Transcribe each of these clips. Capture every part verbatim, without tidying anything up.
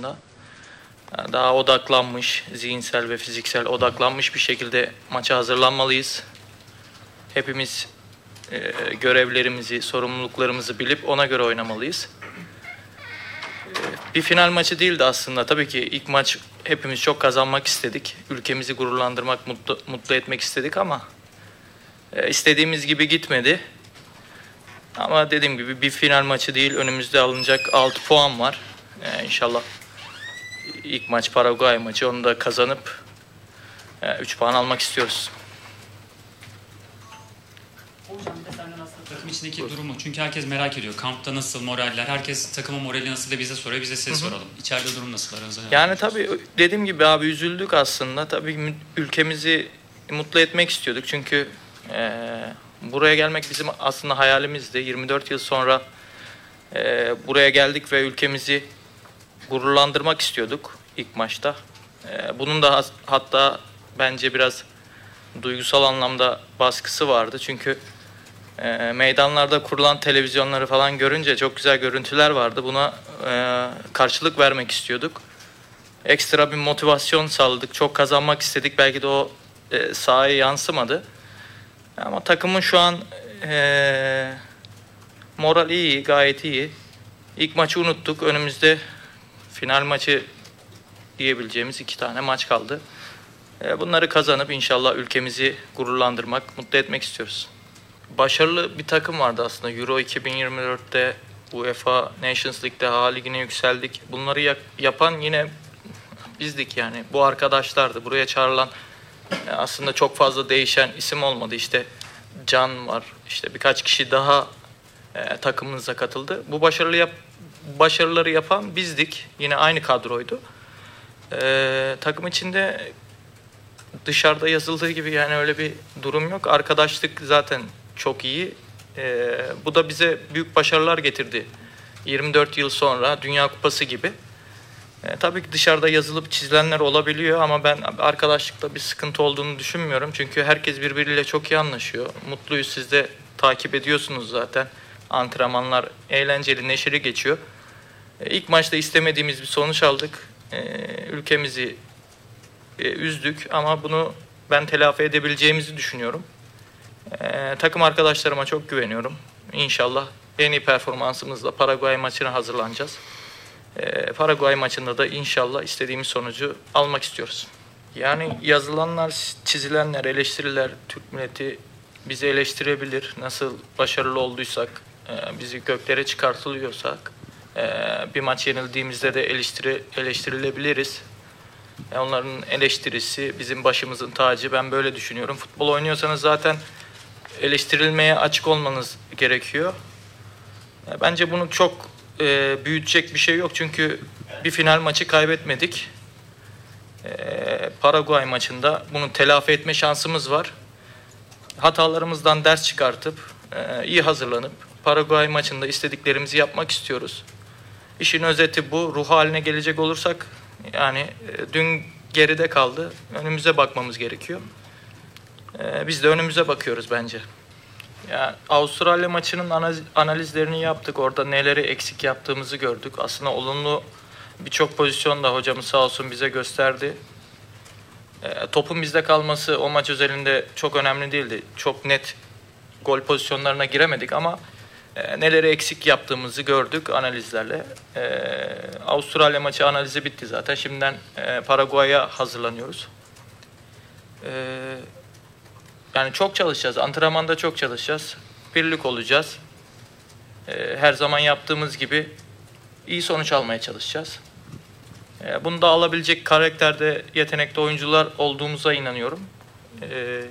aslında. Daha odaklanmış, zihinsel ve fiziksel odaklanmış bir şekilde maça hazırlanmalıyız. Hepimiz e, görevlerimizi, sorumluluklarımızı bilip ona göre oynamalıyız. E, bir final maçı değildi aslında. Tabii ki ilk maç hepimiz çok kazanmak istedik. Ülkemizi gururlandırmak, mutlu, mutlu etmek istedik ama e, istediğimiz gibi gitmedi. Ama dediğim gibi bir final maçı değil, önümüzde alınacak altı puan var. E, inşallah ilk maç Paraguay maçı, onu da kazanıp e, üç puan almak istiyoruz. Hocam bir de senden aslında takım içindeki durumu. Çünkü herkes merak ediyor. Kampta nasıl moraller? Herkes takımın morali nasıl da bize soruyor. Bize size soralım. İçeride durum nasıl? Aranızda Yani tabii dediğim gibi abi üzüldük aslında. Tabii ülkemizi mutlu etmek istiyorduk. Çünkü e, buraya gelmek bizim aslında hayalimizdi. yirmi dört yıl sonra e, buraya geldik ve ülkemizi gururlandırmak istiyorduk ilk maçta. E, bunun da hatta bence biraz duygusal anlamda baskısı vardı. Çünkü e, meydanlarda kurulan televizyonları falan görünce çok güzel görüntüler vardı. Buna e, karşılık vermek istiyorduk. Ekstra bir motivasyon sağladık. Çok kazanmak istedik. Belki de o e, sahaya yansımadı. Ama takımın şu an e, morali iyi, gayet iyi. İlk maçı unuttuk. Önümüzde final maçı diyebileceğimiz iki tane maç kaldı. E, bunları kazanıp inşallah ülkemizi gururlandırmak, mutlu etmek istiyoruz. Başarılı bir takım vardı aslında. Euro iki bin yirmi dörtte UEFA Nations League'de A Ligi'ne yükseldik. Bunları yapan yine bizdik yani. Bu arkadaşlardı. Buraya çağrılan aslında çok fazla değişen isim olmadı. İşte Can var. İşte birkaç kişi daha e, takımımıza katıldı. Bu başarılı yap başarıları yapan bizdik. Yine aynı kadroydu. E, takım içinde dışarıda yazıldığı gibi yani öyle bir durum yok. Arkadaşlık zaten çok iyi. E, bu da bize büyük başarılar getirdi. yirmi dört yıl sonra Dünya Kupası gibi. E, tabii ki dışarıda yazılıp çizilenler olabiliyor ama ben arkadaşlıkta bir sıkıntı olduğunu düşünmüyorum. Çünkü herkes birbiriyle çok iyi anlaşıyor. Mutluyuz, siz de takip ediyorsunuz zaten. Antrenmanlar eğlenceli, neşeli geçiyor. E, ilk maçta istemediğimiz bir sonuç aldık. E, ülkemizi e, üzdük ama bunu ben telafi edebileceğimizi düşünüyorum. E, takım arkadaşlarıma çok güveniyorum. İnşallah en iyi performansımızla Paraguay maçına hazırlanacağız. E, Paraguay maçında da inşallah istediğimiz sonucu almak istiyoruz. Yani yazılanlar, çizilenler, eleştiriler, Türk milleti bizi eleştirebilir. Nasıl başarılı olduysak, e, bizi göklere çıkartılıyorsak, e, bir maç yenildiğimizde de eleştiri, eleştirilebiliriz. E, onların eleştirisi bizim başımızın tacı. Ben böyle düşünüyorum. Futbol oynuyorsanız zaten eleştirilmeye açık olmanız gerekiyor. E, bence bunu çok e, büyütecek bir şey yok. Çünkü bir final maçı kaybetmedik. E, Paraguay maçında bunu telafi etme şansımız var. Hatalarımızdan ders çıkartıp e, iyi hazırlanıp Paraguay maçında istediklerimizi yapmak istiyoruz. İşin özeti bu. Ruh haline gelecek olursak yani e, dün geride kaldı. Önümüze bakmamız gerekiyor. E, biz de önümüze bakıyoruz bence. Yani Avustralya maçının analiz, analizlerini yaptık. Orada neleri eksik yaptığımızı gördük. Aslında olumlu birçok pozisyon da hocamız sağ olsun bize gösterdi. E, topun bizde kalması o maç özelinde çok önemli değildi. Çok net gol pozisyonlarına giremedik ama e, neleri eksik yaptığımızı gördük analizlerle. E, Avustralya maçı analizi bitti zaten. Şimdiden e, Paraguay'a hazırlanıyoruz. E, yani çok çalışacağız. Antrenmanda çok çalışacağız. Birlik olacağız. E, her zaman yaptığımız gibi iyi sonuç almaya çalışacağız. E, bunu da alabilecek karakterde, yetenekli oyuncular olduğumuza inanıyorum. E,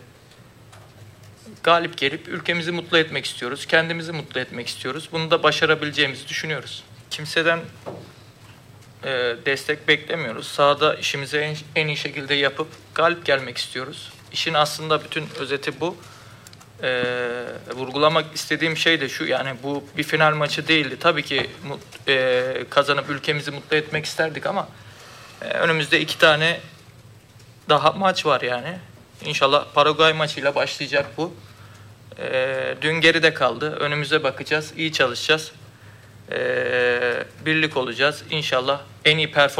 galip gelip ülkemizi mutlu etmek istiyoruz. Kendimizi mutlu etmek istiyoruz. Bunu da başarabileceğimizi düşünüyoruz. Kimseden e, destek beklemiyoruz. Sahada işimizi en, en iyi şekilde yapıp galip gelmek istiyoruz. İşin aslında bütün özeti bu. E, vurgulamak istediğim şey de şu, yani bu bir final maçı değildi. Tabii ki e, kazanıp ülkemizi mutlu etmek isterdik ama e, önümüzde iki tane daha maç var yani. İnşallah Paraguay maçıyla başlayacak bu. E, dün geride kaldı. Önümüze bakacağız, iyi çalışacağız. E, birlik olacağız. İnşallah en iyi performans